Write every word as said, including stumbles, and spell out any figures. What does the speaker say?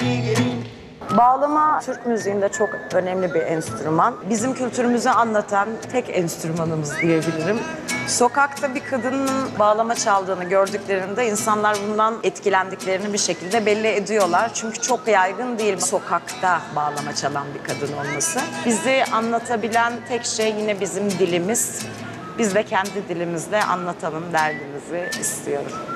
Bağlama Türk müziğinde çok önemli bir enstrüman. Bizim kültürümüzü anlatan tek enstrümanımız diyebilirim. Sokakta bir kadının bağlama çaldığını gördüklerinde insanlar bundan etkilendiklerini bir şekilde belli ediyorlar. Çünkü çok yaygın değil sokakta bağlama çalan bir kadın olması. Bizi anlatabilen tek şey yine bizim dilimiz. Biz de kendi dilimizle anlatalım derdimizi istiyorum.